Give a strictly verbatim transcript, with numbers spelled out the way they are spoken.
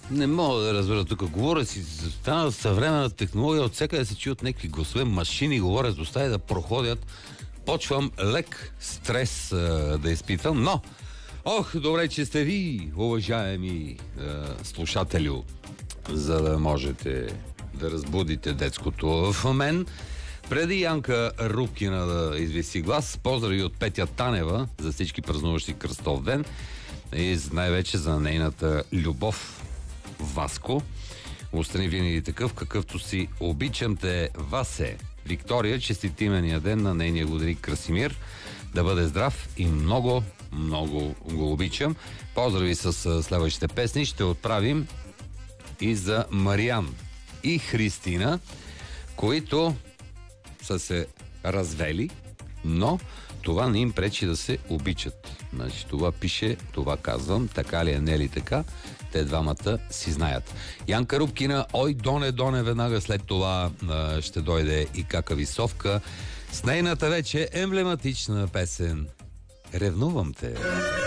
Не мога да разбера тук. Говоря си, стана съвременна технология, от всяка да се чуят някакви гласове, машини говорят, остави да проходят. Почвам лек стрес а, да изпитам, но ох, добре, че сте ви, уважаеми а, слушателю, за да можете да разбудите детското в мен. Преди Янка Рупкина да извиси глас, поздрави от Петя Танева за всички празнуващи Кръстов ден и най-вече за нейната любов, Васко. Остани винаги такъв, какъвто си. Обичам те, Васе. Виктория, честит имения ден на нейния годеник Красимир. Да бъде здрав и много, много го обичам. Поздрави с следващите песни. Ще отправим и за Мариан и Христина, които са се развели, но това не им пречи да се обичат. Значи това пише, това казвам, така ли е, не ли така, те двамата си знаят. Янка Рупкина, ой, доне, доне, веднага след това а, ще дойде и Кака Висовка с нейната вече емблематична песен "Ревнувам те".